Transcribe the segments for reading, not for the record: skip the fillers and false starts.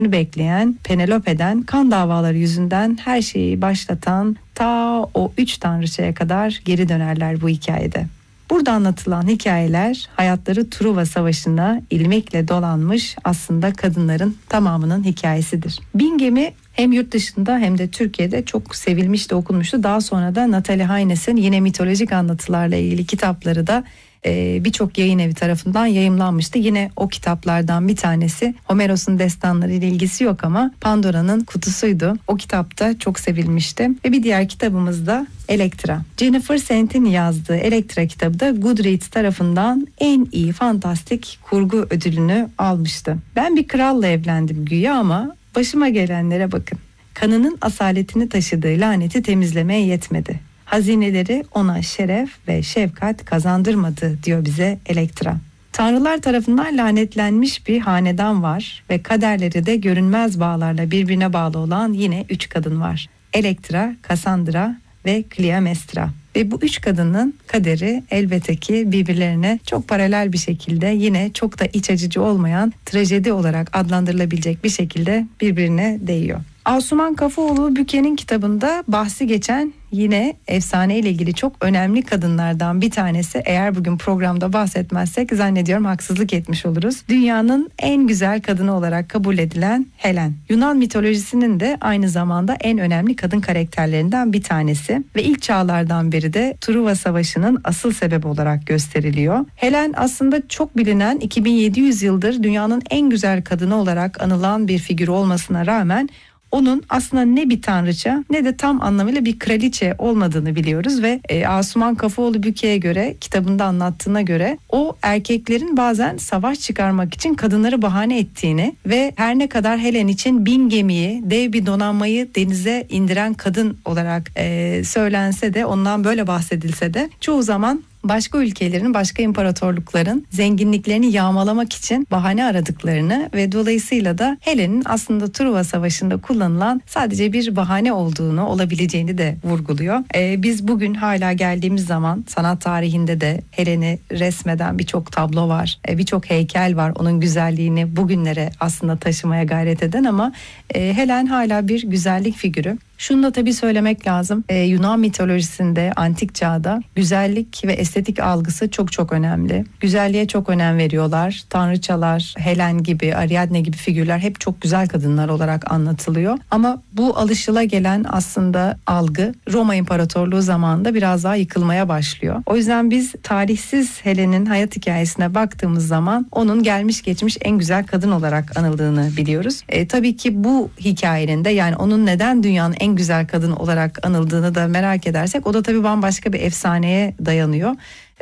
bekleyen Penelope'den kan davaları yüzünden her şeyi başlatan ta o 3 tanrıçaya kadar geri dönerler bu hikayede. Burada anlatılan hikayeler hayatları Truva Savaşı'na ilmekle dolanmış aslında kadınların tamamının hikayesidir. Bin Gemi hem yurt dışında hem de Türkiye'de çok sevilmiş de okunmuştu. Daha sonra da Natalie Heines'in yine mitolojik anlatılarla ilgili kitapları da birçok yayın evi tarafından yayımlanmıştı. Yine o kitaplardan bir tanesi, Homeros'un destanları ile ilgisi yok ama Pandora'nın kutusuydu. O kitapta çok sevilmişti. Ve bir diğer kitabımız da Elektra. Jennifer Sent'in yazdığı Elektra kitabı da Goodreads tarafından en iyi fantastik kurgu ödülünü almıştı. Ben bir kralla evlendim güya ama başıma gelenlere bakın. Kanının asaletini taşıdığı laneti temizlemeye yetmedi. Hazineleri ona şeref ve şefkat kazandırmadı diyor bize Elektra. Tanrılar tarafından lanetlenmiş bir hanedan var ve kaderleri de görünmez bağlarla birbirine bağlı olan yine 3 kadın var. Elektra, Cassandra ve Clytemnestra. Ve bu 3 kadının kaderi elbette ki birbirlerine çok paralel bir şekilde, yine çok da iç açıcı olmayan, trajedi olarak adlandırılabilecek bir şekilde birbirine değiyor. Asuman Kafaoğlu Büke'nin kitabında bahsi geçen yine efsane ile ilgili çok önemli kadınlardan bir tanesi. Eğer bugün programda bahsetmezsek zannediyorum haksızlık etmiş oluruz. Dünyanın en güzel kadını olarak kabul edilen Helen. Yunan mitolojisinin de aynı zamanda en önemli kadın karakterlerinden bir tanesi ve ilk çağlardan beri de Truva Savaşı'nın asıl sebebi olarak gösteriliyor. Helen aslında çok bilinen, 2700 yıldır dünyanın en güzel kadını olarak anılan bir figür olmasına rağmen onun aslında ne bir tanrıça ne de tam anlamıyla bir kraliçe olmadığını biliyoruz ve Asuman Kafaoğlu Büke'ye göre, kitabında anlattığına göre, o erkeklerin bazen savaş çıkarmak için kadınları bahane ettiğini ve her ne kadar Helen için 1000 gemiyi, dev bir donanmayı denize indiren kadın olarak söylense de, ondan böyle bahsedilse de çoğu zaman başka ülkelerin, başka imparatorlukların zenginliklerini yağmalamak için bahane aradıklarını ve dolayısıyla da Helen'in aslında Truva Savaşı'nda kullanılan sadece bir bahane olduğunu, olabileceğini de vurguluyor. Biz bugün hala geldiğimiz zaman sanat tarihinde de Helen'i resmeden birçok tablo var, birçok heykel var, onun güzelliğini bugünlere aslında taşımaya gayret eden, ama Helen hala bir güzellik figürü. Şunu da tabii söylemek lazım. Yunan mitolojisinde, antik çağda güzellik ve estetik algısı çok çok önemli. Güzelliğe çok önem veriyorlar. Tanrıçalar, Helen gibi, Ariadne gibi figürler hep çok güzel kadınlar olarak anlatılıyor. Ama bu alışılagelen aslında algı Roma İmparatorluğu zamanında biraz daha yıkılmaya başlıyor. O yüzden biz tarihsiz Helen'in hayat hikayesine baktığımız zaman onun gelmiş geçmiş en güzel kadın olarak anıldığını biliyoruz. Tabii ki bu hikayenin de, yani onun neden dünyanın en güzel kadın olarak anıldığını da merak edersek, o da tabii bambaşka bir efsaneye dayanıyor.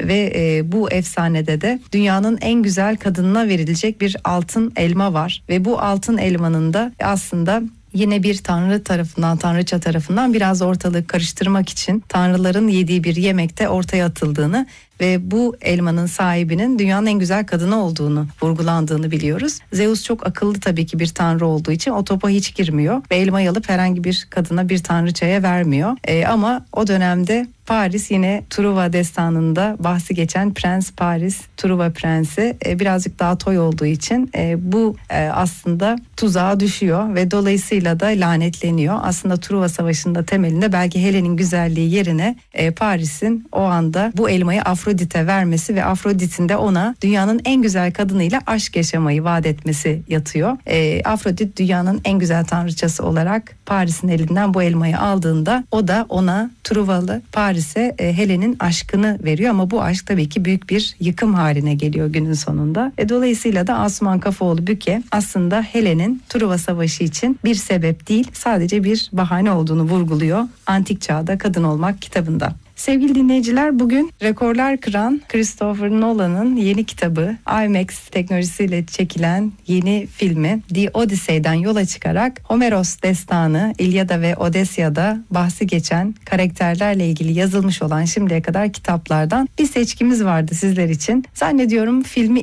Ve bu efsanede de dünyanın en güzel kadınına verilecek bir altın elma var. Ve bu altın elmanın da aslında yine bir tanrı tarafından, tanrıça tarafından biraz ortalığı karıştırmak için tanrıların yediği bir yemekte ortaya atıldığını ve bu elmanın sahibinin dünyanın en güzel kadını olduğunu vurgulandığını biliyoruz. Zeus çok akıllı tabii ki bir tanrı olduğu için o topa hiç girmiyor ve elmayı alıp herhangi bir kadına, bir tanrıçaya vermiyor. Ama o dönemde Paris, yine Truva destanında bahsi geçen Prens Paris, Truva Prensi birazcık daha toy olduğu için bu aslında tuzağa düşüyor ve dolayısıyla da lanetleniyor. Aslında Truva Savaşı'nda temelinde belki Helen'in güzelliği yerine Paris'in o anda bu elmayı Afrodit'e vermesi ve Afrodit'in de ona dünyanın en güzel kadınıyla aşk yaşamayı vaat etmesi yatıyor. Afrodit dünyanın en güzel tanrıçası olarak Paris'in elinden bu elmayı aldığında o da ona, Truvalı Paris'e Helen'in aşkını veriyor, ama bu aşk tabii ki büyük bir yıkım haline geliyor günün sonunda. Dolayısıyla da Asuman Kafaoğlu Büke aslında Helen'in Truva Savaşı için bir sebep değil, sadece bir bahane olduğunu vurguluyor Antik Çağda Kadın Olmak kitabında. Sevgili dinleyiciler, bugün rekorlar kıran Christopher Nolan'ın yeni kitabı, IMAX teknolojisiyle çekilen yeni filmi The Odyssey'den yola çıkarak Homeros destanı, İlyada ve Odesya'da bahsi geçen karakterlerle ilgili yazılmış olan şimdiye kadar kitaplardan bir seçkimiz vardı sizler için. Zannediyorum filmi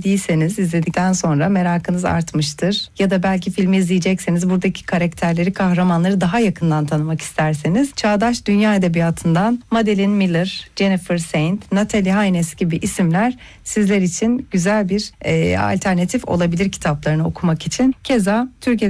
izledikten sonra merakınız artmıştır. Ya da belki filmi izleyecekseniz buradaki karakterleri, kahramanları daha yakından tanımak isterseniz çağdaş dünya edebiyatından Madeline Miller, Jennifer Saint, Natalie Haynes gibi isimler sizler için güzel bir alternatif olabilir kitaplarını okumak için. Keza Türkiye'de